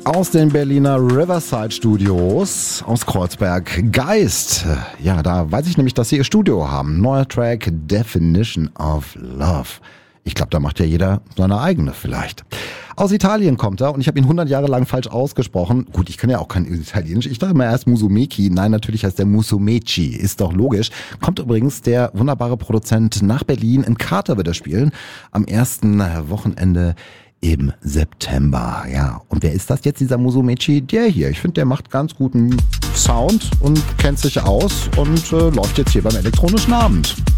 aus den Berliner Riverside Studios aus Kreuzberg. Geist. Ja, da weiß ich nämlich, dass sie ihr Studio haben. Neuer Track, Definition of Love. Ich glaube, da macht ja jeder seine eigene vielleicht. Aus Italien kommt er und ich habe ihn 100 Jahre lang falsch ausgesprochen. Gut, ich kann ja auch kein Italienisch. Ich dachte immer erst Musumeci. Nein, natürlich heißt der Musumeci. Ist doch logisch. Kommt übrigens der wunderbare Produzent nach Berlin. In Kater wird er spielen. Am ersten Wochenende im September. Ja, und wer ist das jetzt, dieser Musumeci? Der hier. Ich finde, der macht ganz guten Sound und kennt sich aus und läuft jetzt hier beim elektronischen Abend.